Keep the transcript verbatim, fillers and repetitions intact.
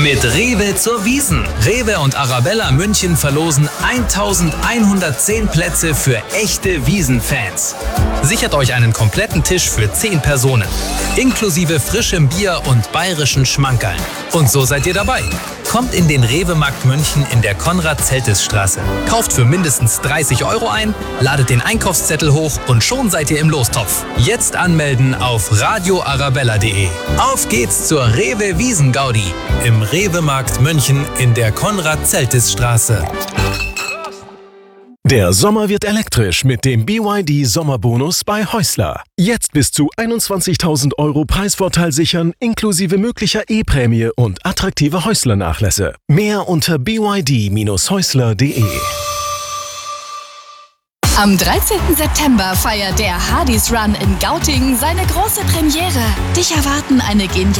Mit Rewe zur Wiesn. Rewe und Arabella München verlosen eintausendeinhundertzehn Plätze für echte Wiesn-Fans. Sichert euch einen kompletten Tisch für zehn Personen, inklusive frischem Bier und bayerischen Schmankerln. Und so seid ihr dabei. Kommt in den Rewe-Markt München in der Konrad-Zeltes-Straße. Kauft für mindestens dreißig Euro ein, ladet den Einkaufszettel hoch und schon seid ihr im Lostopf. Jetzt anmelden auf radio arabella punkt de. Auf geht's zur Rewe Wiesn-Gaudi im Rewe-Markt München in der Konrad-Zeltes-Straße. Der Sommer wird elektrisch mit dem B Y D-Sommerbonus bei Häusler. Jetzt bis zu einundzwanzigtausend Euro Preisvorteil sichern, inklusive möglicher E-Prämie und attraktive Häusler-Nachlässe. Mehr unter b y d Bindestrich häusler punkt de. Am dreizehnten September feiert der Hardys Run in Gauting seine große Premiere. Dich erwarten eine geniale